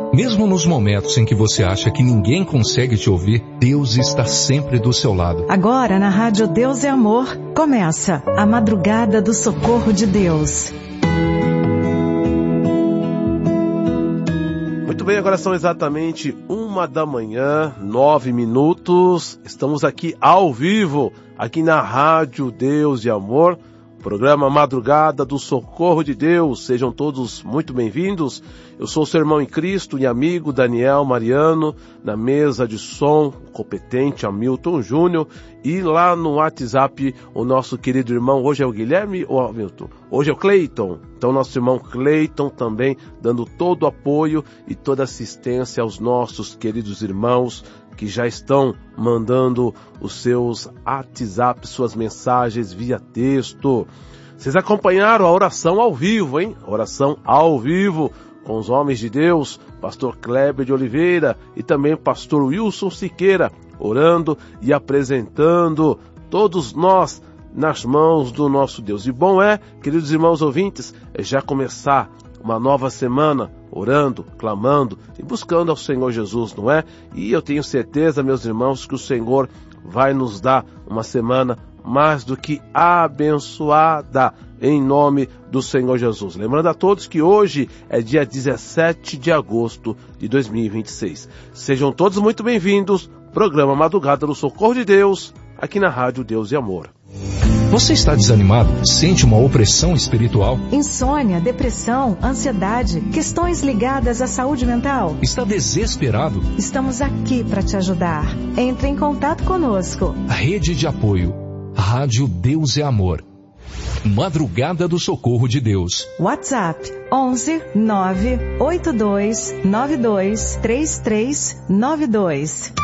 Mesmo nos momentos em que você acha que ninguém consegue te ouvir, Deus está sempre do seu lado. Agora na Rádio Deus é Amor, começa a Madrugada do Socorro de Deus. Muito bem, agora são exatamente 1h, 9 minutos. Estamos aqui ao vivo, aqui na Rádio Deus de Amor, programa Madrugada do Socorro de Deus. Sejam todos muito bem-vindos. Eu sou o seu irmão em Cristo e amigo Daniel Mariano, na mesa de som, competente Hamilton Júnior, e lá no WhatsApp o nosso querido irmão, hoje é o Guilherme ou Hamilton? Hoje é o Cleiton. Então nosso irmão Cleiton também dando todo o apoio e toda assistência aos nossos queridos irmãos que já estão mandando os seus WhatsApp, suas mensagens via texto. Vocês acompanharam a oração ao vivo, hein? Oração ao vivo com os homens de Deus, pastor Kleber de Oliveira e também pastor Wilson Siqueira, orando e apresentando todos nós nas mãos do nosso Deus. E bom é, queridos irmãos ouvintes, já começar uma nova semana, orando, clamando e buscando ao Senhor Jesus, não é? E eu tenho certeza, meus irmãos, que o Senhor vai nos dar uma semana mais do que abençoada, em nome do Senhor Jesus. Lembrando a todos que hoje é dia 17 de agosto de 2026. Sejam todos muito bem-vindos, programa Madrugada do Socorro de Deus, aqui na Rádio Deus e Amor. Você está desanimado? Sente uma opressão espiritual? Insônia, depressão, ansiedade, questões ligadas à saúde mental? Está desesperado? Estamos aqui para te ajudar. Entre em contato conosco. Rede de apoio. Rádio Deus é Amor. Madrugada do Socorro de Deus. WhatsApp 11 982 92 3392.